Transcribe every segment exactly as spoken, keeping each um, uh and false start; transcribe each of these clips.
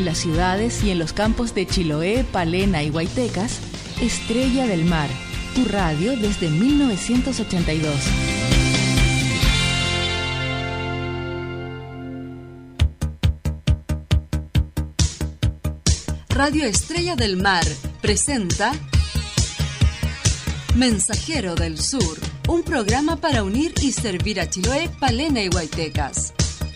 las ciudades y en los campos de Chiloé, Palena y Guaytecas, Estrella del Mar, tu radio desde mil novecientos ochenta y dos. Radio Estrella del Mar presenta Mensajero del Sur, un programa para unir y servir a Chiloé, Palena y Guaytecas.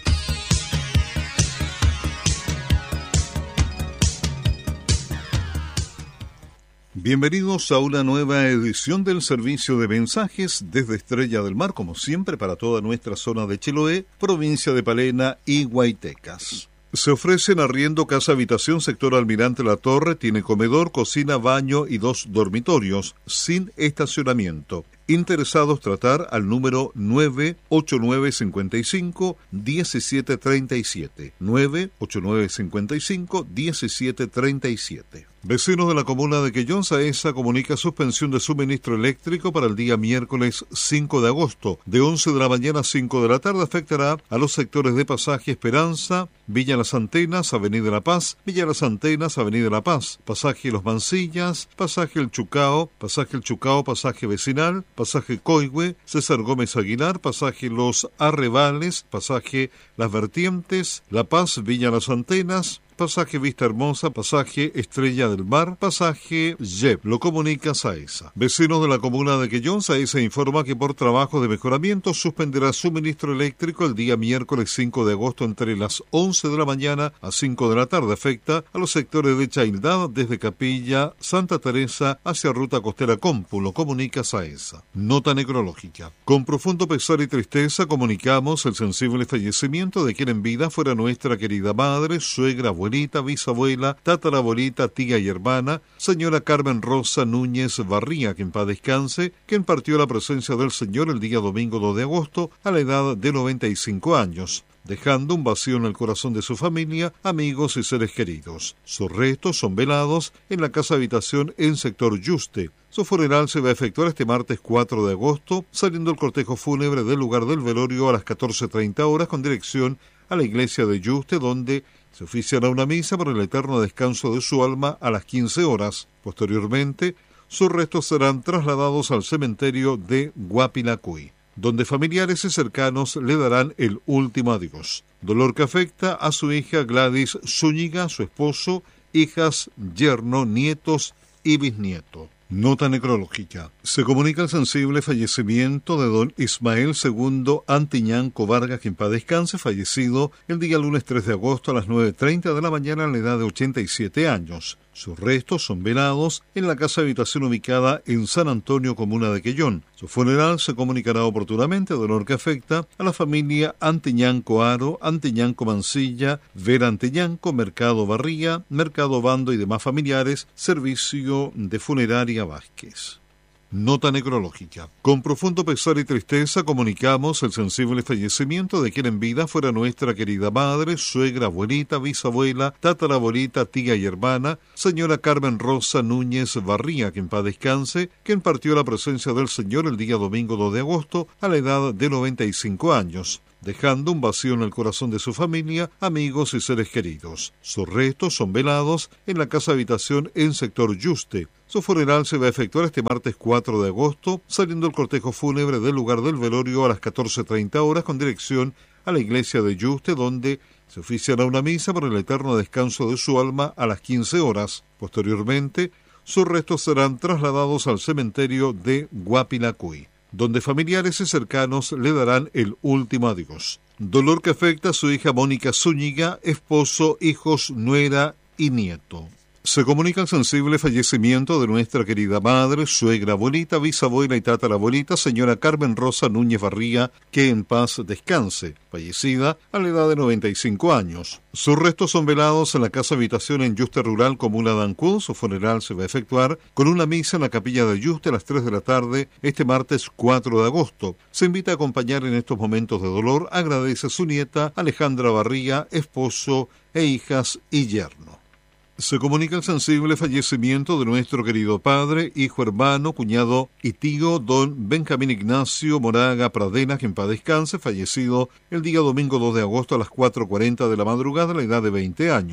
Bienvenidos a una nueva edición del servicio de mensajes desde Estrella del Mar, como siempre, para toda nuestra zona de Chiloé, provincia de Palena y Guaytecas. Se ofrecen arriendo casa habitación sector Almirante La Torre, tiene comedor, cocina, baño y dos dormitorios, sin estacionamiento. Interesados tratar al número nueve ocho nueve cinco cinco uno siete tres siete, nueve ocho nueve cinco cinco uno siete tres siete. Vecinos de la comuna de Quellón, Saesa comunica suspensión de suministro eléctrico para el día miércoles cinco de agosto. De once de la mañana a cinco de la tarde afectará a los sectores de Pasaje Esperanza, Villa Las Antenas, Avenida La Paz, Villa Las Antenas, Avenida La Paz, Pasaje Los Mancillas, Pasaje El Chucao, Pasaje El Chucao, Pasaje Vecinal, Pasaje Coihue, César Gómez Aguilar, Pasaje Los Arrebales, Pasaje Las Vertientes, La Paz, Villa Las Antenas, Pasaje Vista Hermosa, Pasaje Estrella del Mar, Pasaje Yep. Lo comunica Saesa. Vecinos de la comuna de Quellón, Saesa informa que por trabajo de mejoramiento suspenderá suministro eléctrico el día miércoles cinco de agosto entre las once de la mañana a cinco de la tarde. Afecta a los sectores de Chaildad desde Capilla, Santa Teresa hacia Ruta Costera Compu. Lo comunica Saesa. Nota necrológica. Con profundo pesar y tristeza comunicamos el sensible fallecimiento de quien en vida fuera nuestra querida madre, suegra, abuela, bisabuela, tatarabuelita, tía y hermana, señora Carmen Rosa Núñez Barría, que en paz descanse, quien partió a la presencia del Señor el día domingo dos de agosto a la edad de noventa y cinco años, dejando un vacío en el corazón de su familia, amigos y seres queridos. Sus restos son velados en la casa habitación en sector Yuste. Su funeral se va a efectuar este martes cuatro de agosto, saliendo el cortejo fúnebre del lugar del velorio a las catorce treinta horas con dirección a la iglesia de Yuste, donde se oficiará una misa por el eterno descanso de su alma a las quince horas. Posteriormente, sus restos serán trasladados al cementerio de Guapilacuy, donde familiares y cercanos le darán el último adiós. Dolor que afecta a su hija Gladys Zúñiga, su esposo, hijas, yerno, nietos y bisnieto. Nota necrológica. Se comunica el sensible fallecimiento de don Ismael segundo Antiñanco Vargas, que en paz descanse, fallecido el día lunes tres de agosto a las nueve treinta de la mañana a la edad de ochenta y siete años. Sus restos son velados en la casa habitación ubicada en San Antonio, comuna de Quellón. Su funeral se comunicará oportunamente, dolor que afecta a la familia Antiñanco Aro, Antiñanco Mancilla, Vera Antiñanco, Mercado Barría, Mercado Bando y demás familiares, servicio de funeraria Vázquez. Nota necrológica. Con profundo pesar y tristeza comunicamos el sensible fallecimiento de quien en vida fuera nuestra querida madre, suegra, abuelita, bisabuela, tatarabuelita, tía y hermana, señora Carmen Rosa Núñez Barría, que en paz descanse, quien partió a la presencia del Señor el día domingo dos de agosto a la edad de noventa y cinco años, dejando un vacío en el corazón de su familia, amigos y seres queridos. Sus restos son velados en la casa habitación en sector Yuste. Su funeral se va a efectuar este martes cuatro de agosto, saliendo el cortejo fúnebre del lugar del velorio a las catorce treinta horas con dirección a la iglesia de Yuste, donde se oficiará una misa por el eterno descanso de su alma a las quince horas. Posteriormente, sus restos serán trasladados al cementerio de Guapilacuy, donde familiares y cercanos le darán el último adiós. Dolor que afecta a su hija Mónica Zúñiga, esposo, hijos, nuera y nieto. Se comunica el sensible fallecimiento de nuestra querida madre, suegra, abuelita, bisabuela y tatarabuelita, señora Carmen Rosa Núñez Barría, que en paz descanse, fallecida a la edad de noventa y cinco años. Sus restos son velados en la casa habitación en Yuste Rural, comuna de Ancud. Su funeral se va a efectuar con una misa en la capilla de Yuste a las tres de la tarde, este martes cuatro de agosto. Se invita a acompañar en estos momentos de dolor, agradece a su nieta Alejandra Barría, esposo e hijas y yerno. Se comunica el sensible fallecimiento de nuestro querido padre, hijo, hermano, cuñado y tío, don Benjamín Ignacio Moraga Pradena, que en paz descanse, fallecido el día domingo dos de agosto a las cuatro cuarenta de la madrugada a la edad de veinte años.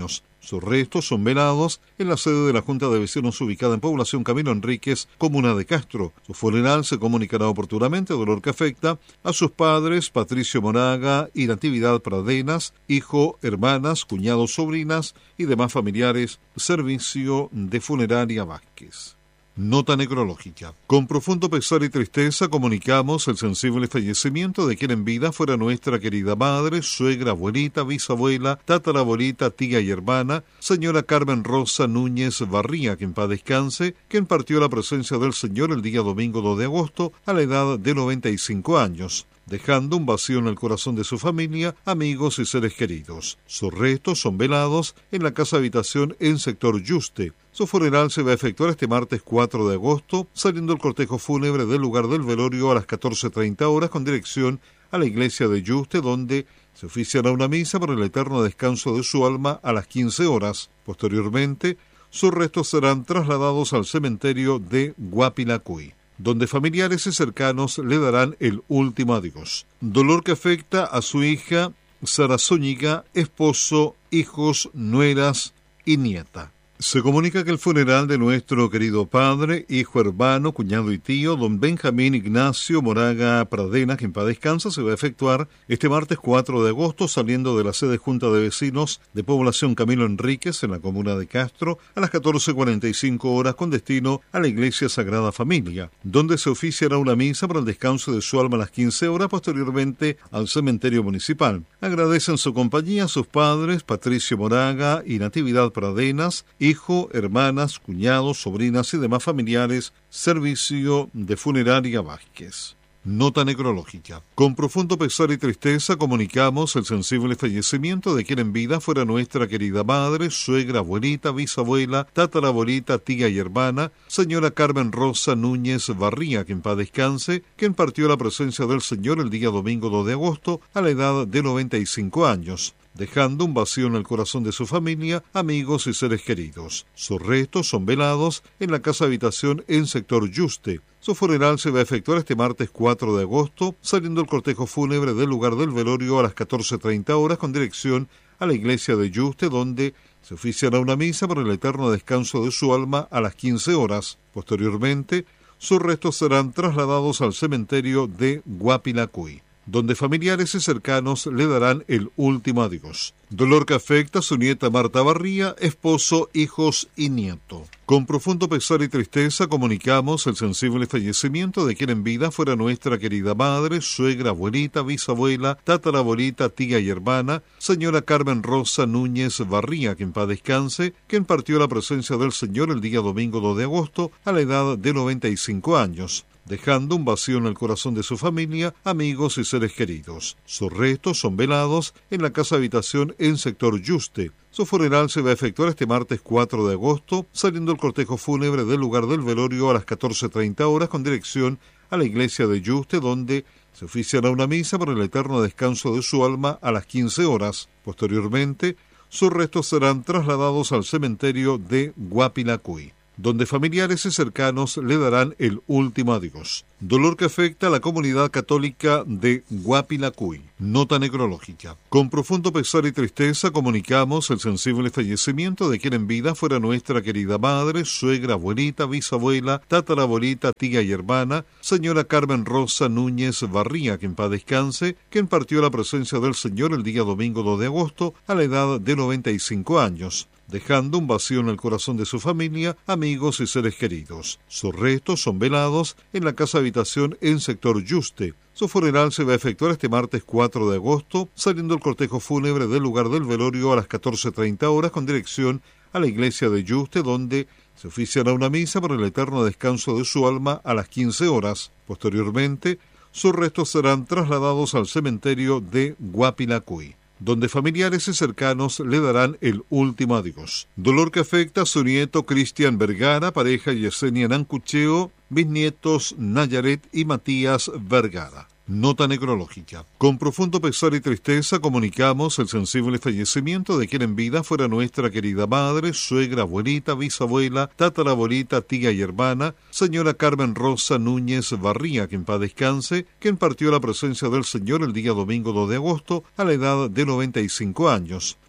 Sus restos son velados en la sede de la Junta de Vecinos ubicada en Población Camilo Enríquez, comuna de Castro. Su funeral se comunicará oportunamente, dolor que afecta a sus padres, Patricio Moraga y Natividad Pradenas, hijo, hermanas, cuñados, sobrinas y demás familiares, Servicio de Funeraria Vázquez. Nota necrológica. Con profundo pesar y tristeza comunicamos el sensible fallecimiento de quien en vida fuera nuestra querida madre, suegra, abuelita, bisabuela, tatarabuelita, tía y hermana, señora Carmen Rosa Núñez Barría, que en paz descanse, quien partió a la presencia del Señor el día domingo dos de agosto a la edad de noventa y cinco años, dejando un vacío en el corazón de su familia, amigos y seres queridos. Sus restos son velados en la casa habitación en sector Yuste. Su funeral se va a efectuar este martes cuatro de agosto, saliendo el cortejo fúnebre del lugar del velorio a las catorce treinta horas con dirección a la iglesia de Yuste, donde se oficiará una misa por el eterno descanso de su alma a las quince horas. Posteriormente, sus restos serán trasladados al cementerio de Guapilacuy, donde familiares y cercanos le darán el último adiós. Dolor que afecta a su hija Sara Zúñiga, esposo, hijos, nueras y nieta. Se comunica que el funeral de nuestro querido padre, hijo, hermano, cuñado y tío, don Benjamín Ignacio Moraga Pradena, que en paz descansa, se va a efectuar este martes cuatro de agosto, saliendo de la sede Junta de Vecinos de Población Camilo Enríquez, en la comuna de Castro, a las catorce cuarenta y cinco horas, con destino a la Iglesia Sagrada Familia, donde se oficiará una misa para el descanso de su alma a las quince horas, posteriormente al cementerio municipal. Agradecen su compañía a sus padres, Patricio Moraga y Natividad Pradenas, hijo, hermanas, cuñados, sobrinas y demás familiares, Servicio de Funeraria Vázquez. Nota necrológica. Con profundo pesar y tristeza comunicamos el sensible fallecimiento de quien en vida fuera nuestra querida madre, suegra, abuelita, bisabuela, tatarabuelita, tía y hermana, señora Carmen Rosa Núñez Barría, que en paz descanse, quien partió a la presencia del Señor el día domingo dos de agosto a la edad de noventa y cinco años, dejando un vacío en el corazón de su familia, amigos y seres queridos. Sus restos son velados en la casa habitación en sector Yuste. Su funeral se va a efectuar este martes cuatro de agosto, saliendo el cortejo fúnebre del lugar del velorio a las catorce treinta horas con dirección a la iglesia de Yuste, donde se oficiará una misa por el eterno descanso de su alma a las quince horas. Posteriormente, sus restos serán trasladados al cementerio de Guapilacuy, donde familiares y cercanos le darán el último adiós. Dolor que afecta a su nieta Marta Barría, esposo, hijos y nieto. Con profundo pesar y tristeza comunicamos el sensible fallecimiento de quien en vida fuera nuestra querida madre, suegra, abuelita, bisabuela, tatarabuelita, tía y hermana, señora Carmen Rosa Núñez Barría, que en paz descanse, quien partió a la presencia del Señor el día domingo dos de agosto a la edad de noventa y cinco años, dejando un vacío en el corazón de su familia, amigos y seres queridos. Sus restos son velados en la casa habitación en sector Yuste. Su funeral se va a efectuar este martes cuatro de agosto, saliendo el cortejo fúnebre del lugar del velorio a las catorce treinta horas con dirección a la iglesia de Yuste, donde se oficiará una misa por el eterno descanso de su alma a las quince horas. Posteriormente, sus restos serán trasladados al cementerio de Guapilacuy, donde familiares y cercanos le darán el último adiós. Dolor que afecta a la comunidad católica de Guapilacuy. Nota necrológica. Con profundo pesar y tristeza comunicamos el sensible fallecimiento de quien en vida fuera nuestra querida madre, suegra, abuelita, bisabuela, tatarabuelita, tía y hermana, señora Carmen Rosa Núñez Barría, que en paz descanse, quien partió a la presencia del Señor el día domingo dos de agosto a la edad de noventa y cinco años, dejando un vacío en el corazón de su familia, amigos y seres queridos. Sus restos son velados en la casa habitación en sector Yuste. Su funeral se va a efectuar este martes cuatro de agosto, saliendo el cortejo fúnebre del lugar del velorio a las catorce treinta horas con dirección a la iglesia de Yuste, donde se oficiará una misa por el eterno descanso de su alma a las quince horas. Posteriormente, sus restos serán trasladados al cementerio de Guapilacuy, donde familiares y cercanos le darán el último adiós. Dolor que afecta a su nieto Cristian Vergara, pareja Yesenia Nancucheo, bisnietos Nayaret y Matías Vergara. Nota necrológica. Con profundo pesar y tristeza comunicamos el sensible fallecimiento de quien en vida fuera nuestra querida madre, suegra, abuelita, bisabuela, tatarabuelita, tía y hermana, señora Carmen Rosa Núñez Barría, que en paz descanse, quien partió a la presencia del Señor el día domingo dos de agosto a la edad de noventa y cinco años,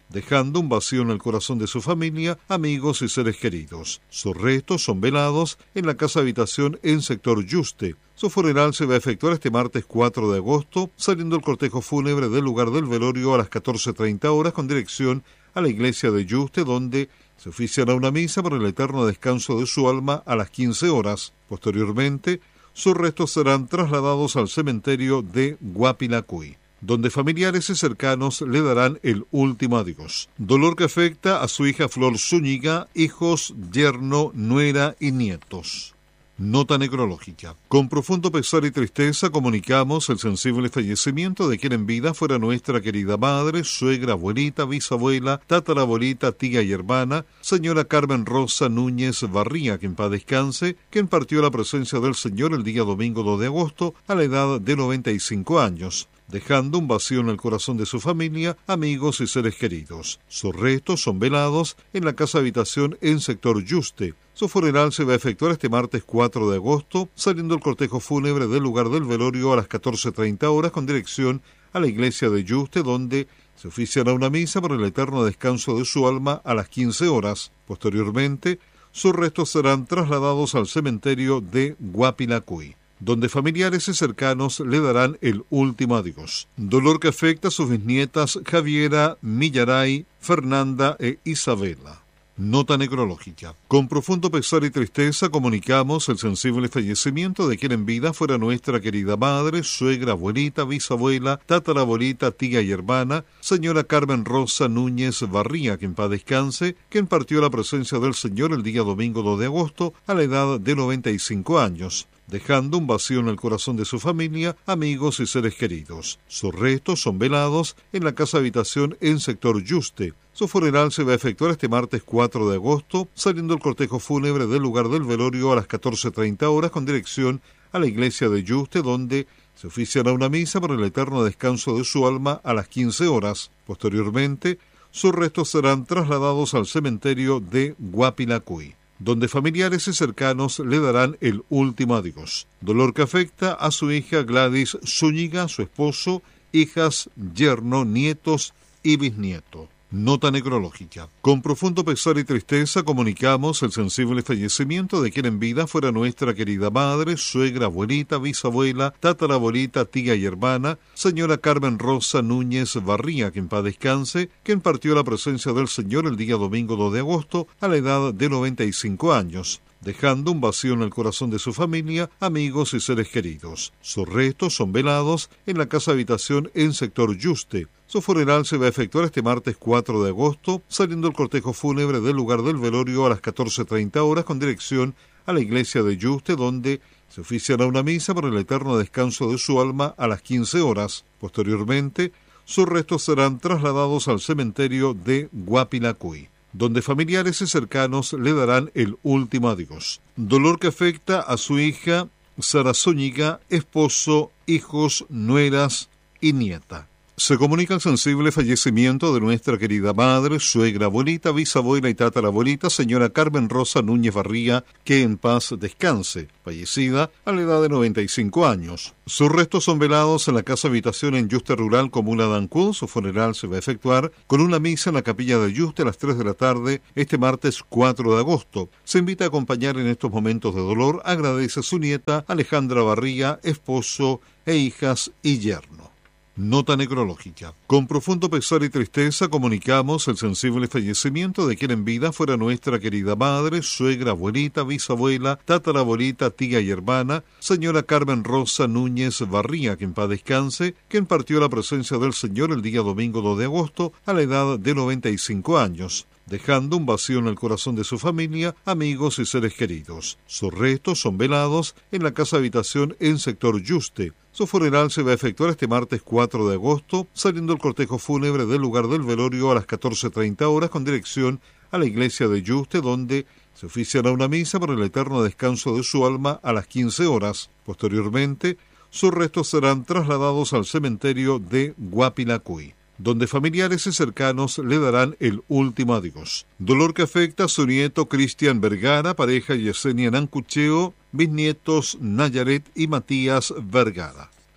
dejando un vacío en el corazón de su familia, amigos y seres queridos. Sus restos son velados en la casa habitación en sector Yuste. Su funeral se va a efectuar este martes cuatro de agosto, saliendo el cortejo fúnebre del lugar del velorio a las catorce treinta horas con dirección a la iglesia de Yuste, donde se oficiará una misa por el eterno descanso de su alma a las quince horas. Posteriormente, sus restos serán trasladados al cementerio de Guapilacuy, donde familiares y cercanos le darán el último adiós. Dolor que afecta a su hija Flor Zúñiga, hijos, yerno, nuera y nietos. Nota necrológica. Con profundo pesar y tristeza comunicamos el sensible fallecimiento de quien en vida fuera nuestra querida madre, suegra, abuelita, bisabuela, tatarabuelita, tía y hermana, señora Carmen Rosa Núñez Barría, que en paz descanse, quien partió a la presencia del Señor el día domingo dos de agosto a la edad de noventa y cinco años. Dejando un vacío en el corazón de su familia, amigos y seres queridos. Sus restos son velados en la casa habitación en sector Yuste. Su funeral se va a efectuar este martes cuatro de agosto, saliendo el cortejo fúnebre del lugar del velorio a las catorce treinta horas con dirección a la iglesia de Yuste, donde se oficiará una misa por el eterno descanso de su alma a las quince horas. Posteriormente, sus restos serán trasladados al cementerio de Guapilacuy, donde familiares y cercanos le darán el último adiós. Dolor que afecta a sus bisnietas Javiera, Millaray, Fernanda e Isabela. Nota necrológica. Con profundo pesar y tristeza comunicamos el sensible fallecimiento de quien en vida fuera nuestra querida madre, suegra, abuelita, bisabuela, tatarabuelita, tía y hermana, señora Carmen Rosa Núñez Barría, que en paz descanse, quien partió a la presencia del Señor el día domingo dos de agosto a la edad de noventa y cinco años. Dejando un vacío en el corazón de su familia, amigos y seres queridos. Sus restos son velados en la casa habitación en sector Yuste. Su funeral se va a efectuar este martes cuatro de agosto, saliendo el cortejo fúnebre del lugar del velorio a las catorce treinta horas con dirección a la iglesia de Yuste, donde se oficiará una misa por el eterno descanso de su alma a las quince horas. Posteriormente, sus restos serán trasladados al cementerio de Guapilacuy, donde familiares y cercanos le darán el último adiós. Dolor que afecta a su hija Gladys Zúñiga, su esposo, hijas, yerno, nietos y bisnieto. Nota necrológica. Con profundo pesar y tristeza comunicamos el sensible fallecimiento de quien en vida fuera nuestra querida madre, suegra, abuelita, bisabuela, tatarabuelita, tía y hermana, señora Carmen Rosa Núñez Barría, que en paz descanse, quien partió a la presencia del Señor el día domingo dos de agosto a la edad de noventa y cinco años. Dejando un vacío en el corazón de su familia, amigos y seres queridos. Sus restos son velados en la casa habitación en sector Yuste. Su funeral se va a efectuar este martes cuatro de agosto, saliendo el cortejo fúnebre del lugar del velorio a las catorce treinta horas con dirección a la iglesia de Yuste, donde se oficiará una misa por el eterno descanso de su alma a las quince horas. Posteriormente, sus restos serán trasladados al cementerio de Guapilacuy, donde familiares y cercanos le darán el último adiós. Dolor que afecta a su hija Sara Zúñiga, esposo, hijos, nueras y nieta. Se comunica el sensible fallecimiento de nuestra querida madre, suegra, abuelita, bisabuela y tatarabuelita, señora Carmen Rosa Núñez Barría, que en paz descanse, fallecida a la edad de noventa y cinco años. Sus restos son velados en la casa habitación en Yuste Rural, comuna de Ancud. Su funeral se va a efectuar con una misa en la capilla de Yuste a las tres de la tarde, este martes cuatro de agosto. Se invita a acompañar en estos momentos de dolor, agradece a su nieta Alejandra Barría, esposo e hijas y yerno. Nota necrológica. Con profundo pesar y tristeza comunicamos el sensible fallecimiento de quien en vida fuera nuestra querida madre, suegra, abuelita, bisabuela, tatarabuelita, tía y hermana, señora Carmen Rosa Núñez Barría, que en paz descanse, quien partió a la presencia del Señor el día domingo dos de agosto a la edad de noventa y cinco años. Dejando un vacío en el corazón de su familia, amigos y seres queridos. Sus restos son velados en la casa habitación en sector Yuste. Su funeral se va a efectuar este martes cuatro de agosto, saliendo el cortejo fúnebre del lugar del velorio a las catorce treinta horas con dirección a la iglesia de Yuste, donde se oficiará una misa por el eterno descanso de su alma a las quince horas. Posteriormente, sus restos serán trasladados al cementerio de Guapilacuy, donde familiares y cercanos le darán el último adiós. Dolor que afecta a su nieto Cristian Vergara, pareja Yesenia Nancucheo, bisnietos Nayaret y Matías Vergara.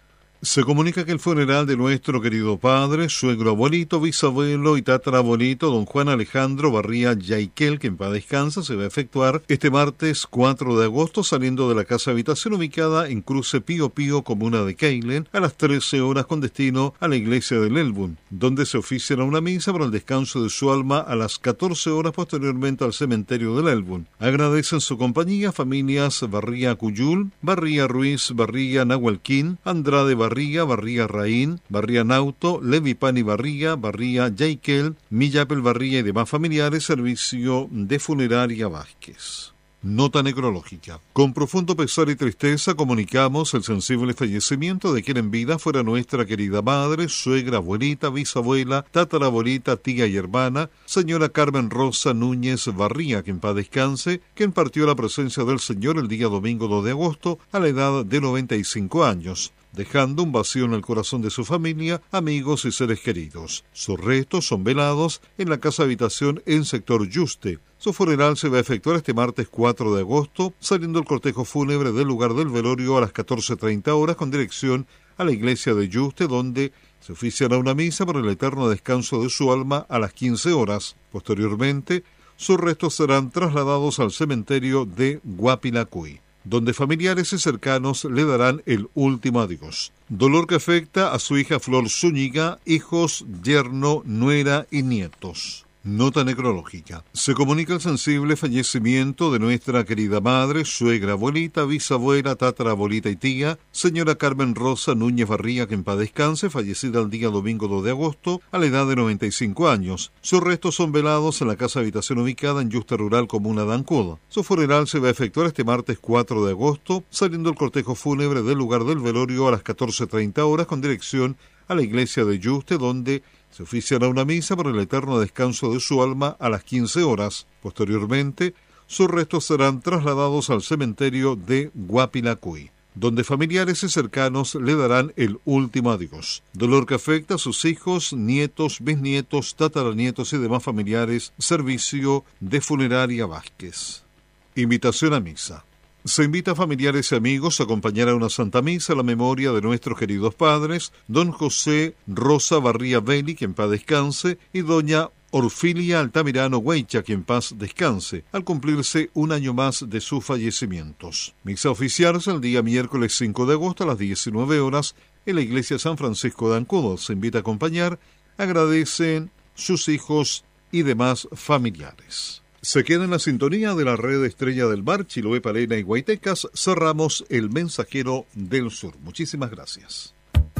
Se comunica que el funeral de nuestro querido padre, suegro abuelito, bisabuelo y tatarabuelito, don Juan Alejandro Barría Yaiquel, que en paz descansa, se va a efectuar este martes cuatro de agosto saliendo de la casa habitación ubicada en Cruce Pío Pío, comuna de Keilen, a las trece horas con destino a la iglesia del Elbun, donde se oficiará una misa para el descanso de su alma a las catorce horas, posteriormente al cementerio del Elbun. Agradecen su compañía familias Barría Cuyul, Barría Ruiz, Barría Nahuelquín, Andrade Barría Barría, Barría Raín, Barría Nauto, Levi Pani Barría, Barría Yaiquel, Millapel Barría y demás familiares, servicio de funeraria Vázquez. Nota necrológica. Con profundo pesar y tristeza comunicamos el sensible fallecimiento de quien en vida fuera nuestra querida madre, suegra, abuelita, bisabuela, tatarabuelita, tía y hermana, señora Carmen Rosa Núñez Barría, que en paz descanse, quien partió a la presencia del Señor el día domingo dos de agosto a la edad de noventa y cinco años. Dejando un vacío en el corazón de su familia, amigos y seres queridos. Sus restos son velados en la casa habitación en sector Yuste. Su funeral se va a efectuar este martes cuatro de agosto, saliendo el cortejo fúnebre del lugar del velorio a las catorce treinta horas con dirección a la iglesia de Yuste, donde se oficiará una misa por el eterno descanso de su alma a las quince horas. Posteriormente, sus restos serán trasladados al cementerio de Guapilacuy, donde familiares y cercanos le darán el último adiós. Dolor que afecta a su hija Flor Zúñiga, hijos, yerno, nuera y nietos. Nota necrológica. Se comunica el sensible fallecimiento de nuestra querida madre, suegra, abuelita, bisabuela, tatarabuelita y tía, señora Carmen Rosa Núñez Barría, que en paz descanse, fallecida el día domingo dos de agosto, a la edad de noventa y cinco años. Sus restos son velados en la casa habitación ubicada en Yuste Rural, comuna de Ancud. Su funeral se va a efectuar este martes cuatro de agosto, saliendo el cortejo fúnebre del lugar del velorio a las catorce treinta horas con dirección a la iglesia de Yuste, donde se oficiará una misa por el eterno descanso de su alma a las quince horas. Posteriormente, sus restos serán trasladados al cementerio de Guapilacuy, donde familiares y cercanos le darán el último adiós. Dolor que afecta a sus hijos, nietos, bisnietos, tataranietos y demás familiares, servicio de funeraria Vázquez. Invitación a misa. Se invita a familiares y amigos a acompañar a una Santa Misa a la memoria de nuestros queridos padres, don José Rosa Barría Beli, que en paz descanse, y doña Orfilia Altamirano Hueycha, que en paz descanse, al cumplirse un año más de sus fallecimientos. Misa oficial el día miércoles cinco de agosto a las diecinueve horas en la iglesia San Francisco de Ancud. Se invita a acompañar, agradecen sus hijos y demás familiares. Se queda en la sintonía de la red Estrella del Mar, Chiloé, Palena y Guaitecas. Cerramos el Mensajero del Sur. Muchísimas gracias.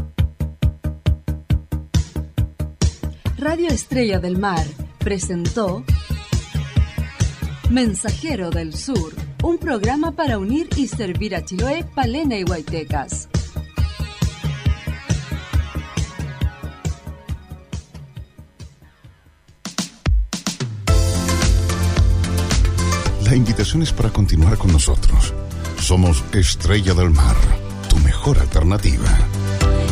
Radio Estrella del Mar presentó Mensajero del Sur, un programa para unir y servir a Chiloé, Palena y Guaitecas. La invitación es para continuar con nosotros. Somos Estrella del Mar, tu mejor alternativa.